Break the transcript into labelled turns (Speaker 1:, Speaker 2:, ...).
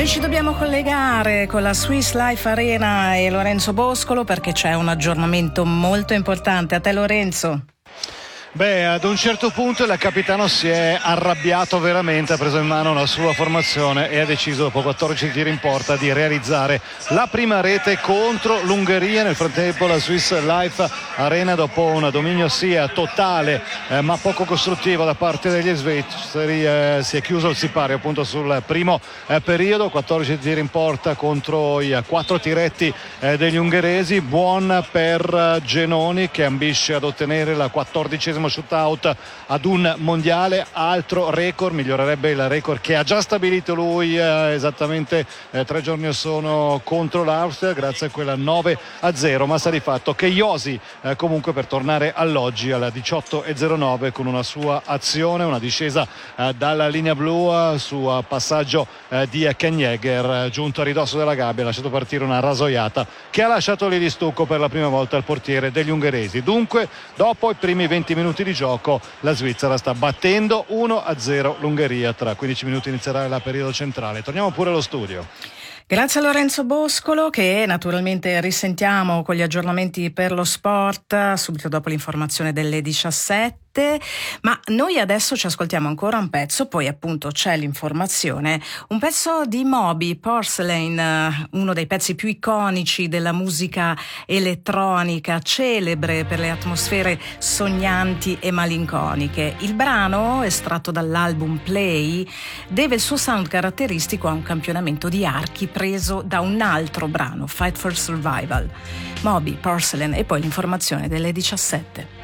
Speaker 1: Noi ci dobbiamo collegare con la Swiss Life Arena e Lorenzo Boscolo perché c'è un aggiornamento molto importante. A te, Lorenzo.
Speaker 2: Beh, ad un certo punto il capitano si è arrabbiato veramente, ha preso in mano la sua formazione e ha deciso, dopo 14 tiri in porta, di realizzare la prima rete contro l'Ungheria. Nel frattempo la Swiss Life Arena, dopo un dominio sia totale ma poco costruttivo da parte degli svizzeri, si è chiuso il sipario appunto sul primo periodo. 14 tiri in porta contro i 4 tiretti degli ungheresi. Buon per Genoni, che ambisce ad ottenere la 14ª shootout ad un mondiale, altro record, migliorerebbe il record che ha già stabilito lui esattamente 3 giorni or sono contro l'Austria, grazie a quella 9-0, ma sta di fatto che Josi comunque, per tornare all'oggi al 18-09 con una sua azione, una discesa dalla linea blu su passaggio di Ken Jäger, giunto a ridosso della gabbia, ha lasciato partire una rasoiata che ha lasciato lì di stucco per la prima volta il portiere degli ungheresi. Dunque, dopo i primi 20 minuti di gioco, la Svizzera sta battendo 1-0 l'Ungheria. Tra 15 minuti inizierà il periodo centrale. Torniamo pure allo studio.
Speaker 1: Grazie a Lorenzo Boscolo, che naturalmente risentiamo con gli aggiornamenti per lo sport subito dopo l'informazione delle 17. Ma noi adesso ci ascoltiamo ancora un pezzo, poi appunto c'è l'informazione, un pezzo di Moby, Porcelain, uno dei pezzi più iconici della musica elettronica, celebre per le atmosfere sognanti e malinconiche. Il brano, estratto dall'album Play, deve il suo sound caratteristico a un campionamento di archi preso da un altro brano, Fight for Survival. Moby, Porcelain, e poi l'informazione delle 17.